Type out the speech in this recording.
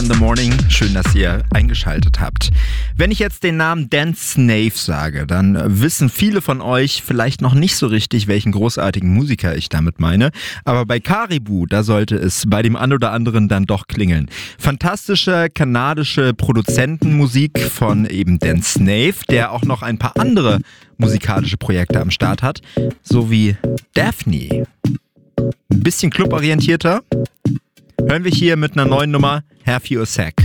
in the Morning. Schön, dass ihr eingeschaltet habt. Wenn ich jetzt den Namen Dan Snave sage, dann wissen viele von euch vielleicht noch nicht so richtig, welchen großartigen Musiker ich damit meine. Aber bei Caribou, da sollte es bei dem einen oder anderen dann doch klingeln. Fantastische kanadische Produzentenmusik von eben Dan Snave, der auch noch ein paar andere musikalische Projekte am Start hat, so wie Daphne. Ein bisschen cluborientierter. Hören wir hier mit einer neuen Nummer Have You a Sec.